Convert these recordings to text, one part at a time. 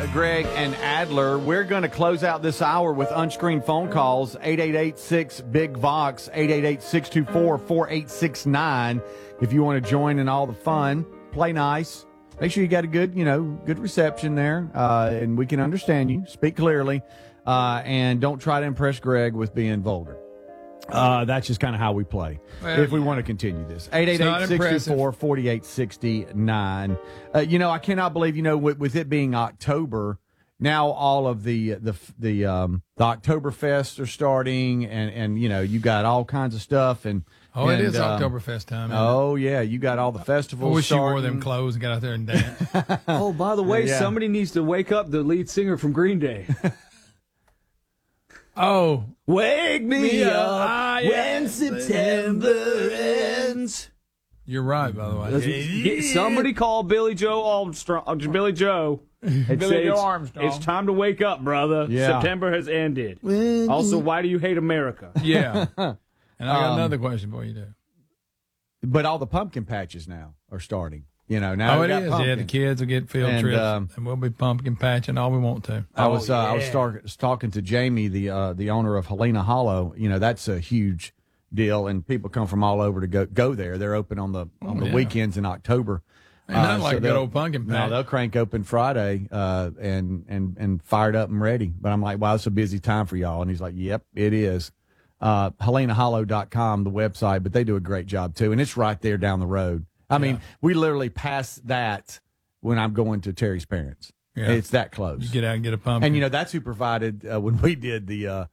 Greg and Adler. We're going to close out this hour with unscreened phone calls, 888-6-BIG-VOX, 888-624-4869. If you want to join in all the fun, play nice. Make sure you got a good reception there, and we can understand you. Speak clearly, and don't try to impress Greg with being vulgar. That's just kind of how we play. Well, if we want to continue this. 888-624-4869. I cannot believe, with it being October, now all of the Oktoberfest are starting, and you got all kinds of stuff. It is Oktoberfest time. Oh, yeah, you got all the festivals. I wish starting. you wore them clothes and got out there and danced. Oh, by the way, somebody needs to wake up the lead singer from Green Day. Oh, wake me up when September ends. You're right, by the way. Somebody call Billy Joe Armstrong. Billy Joe. Billy Joe Armstrong. It's time to wake up, brother. Yeah. September has ended. Also, why do you hate America? Yeah. And I got another question for you, too. But all the pumpkin patches now are starting. Now it is. pumpkin. Yeah, the kids will get field trips, and we'll be pumpkin patching all we want to. I was talking to Jamie, the owner of Helena Hollow. That's a huge deal, and people come from all over to go there. They're open on the weekends in October. And not like a good old pumpkin patch. No, they'll crank open Friday, and fired up and ready. But I'm like, wow, it's a busy time for y'all. And he's like, yep, it is. HelenaHollow.com, the website, but they do a great job too, and it's right there down the road. I mean, we literally pass that when I'm going to Terry's parents. Yeah. It's that close. You get out and get a pumpkin. And, that's who provided, when we did the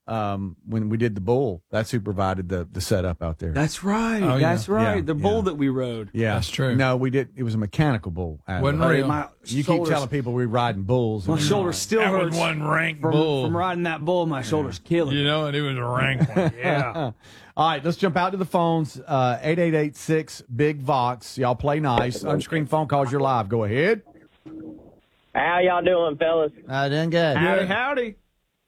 bull, that's who provided the setup out there. That's right. Oh, that's right. Yeah. The bull that we rode. Yeah. That's true. No, we did. It was a mechanical bull. Wasn't real. You keep telling people we're riding bulls. My shoulders still that hurt. Was one rank bull. From riding that bull, my shoulders killing. And it was a rank one. Yeah. All right, let's jump out to the phones. 888-6-BIG-VOX. Y'all play nice. Unscreened phone calls. You're live. Go ahead. How y'all doing, fellas? Doing good. Howdy.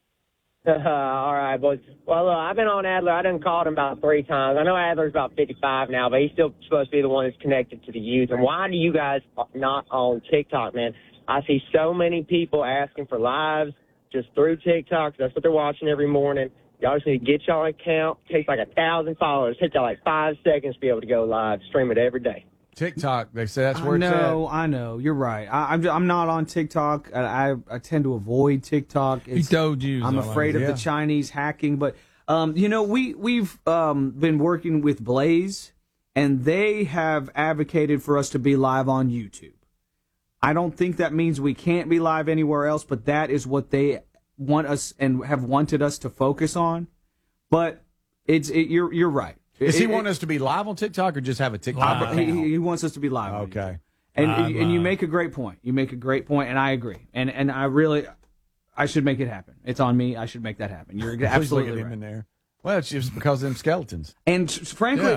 All right, boys. Well, I've been on Adler. I done called him about 3 times. I know Adler's about 55 now, but he's still supposed to be the one that's connected to the youth. And why do you guys not on TikTok, man? I see so many people asking for lives just through TikTok. That's what they're watching every morning. Y'all just need to get y'all an account. It takes like 1,000 followers. It takes y'all like 5 seconds to be able to go live. Stream it every day. TikTok, they say that's where it's at. I know. You're right. I'm not on TikTok. I tend to avoid TikTok. He told you. I'm afraid of the Chinese hacking. But, we've been working with Blaze, and they have advocated for us to be live on YouTube. I don't think that means we can't be live anywhere else, but that is what they want us and have wanted us to focus on. But you're right. Does he want us to be live on TikTok or just have a TikTok account? He wants us to be live. Okay. And you make a great point. And I agree. And I should make it happen. It's on me. I should make that happen. You're absolutely look at him right. in there. Well, it's just because of them skeletons. And frankly,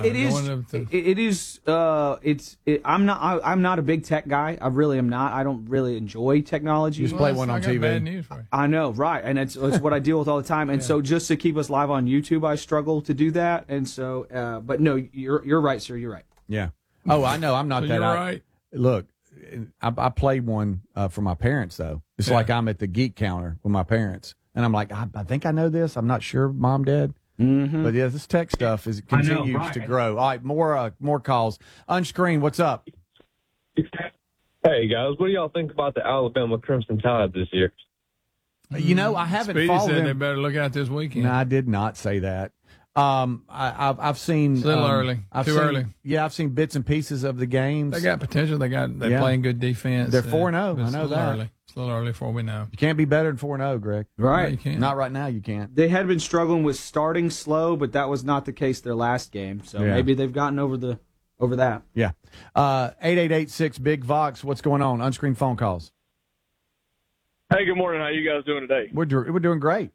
I'm not a big tech guy. I really am not. I don't really enjoy technology. You just play one on TV. Bad news for you. I know, right? And it's what I deal with all the time. And so just to keep us live on YouTube, I struggle to do that. And so, but no, you're right, sir. You're right. Yeah. Oh, I know. I'm not that. You're right. Look, I played one for my parents though. It's like I'm at the geek counter with my parents, and I'm like, I think I know this. I'm not sure, Mom, Dad. Mm-hmm. But yeah, this tech stuff continues to grow. All right, more calls. Unscreen, what's up? Hey guys, what do y'all think about the Alabama Crimson Tide this year? I haven't Speedy followed said them. they better look out this weekend. No, I did not say that. I've seen it's a little early. Early. Yeah, I've seen bits and pieces of the games. They got potential. They're playing good defense. They're 4-0. I know that. Early. It's a little early for we know. You can't be better than 4-0, Greg. Right. No, you can't. Not right now. You can't. They had been struggling with starting slow, but that was not the case their last game. So maybe they've gotten over that. Yeah. 888-6-BIG-VOX. What's going on? Unscreened phone calls. Hey, good morning. How you guys doing today? We're doing great.